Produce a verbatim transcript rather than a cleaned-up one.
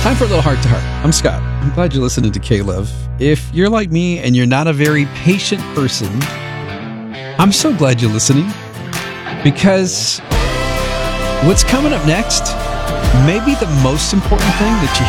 Time for a little heart to heart. I'm Scott. I'm glad you're listening to K-Love. If you're like me and you're not a very patient person, I'm so glad you're listening, because what's coming up next may be the most important thing that you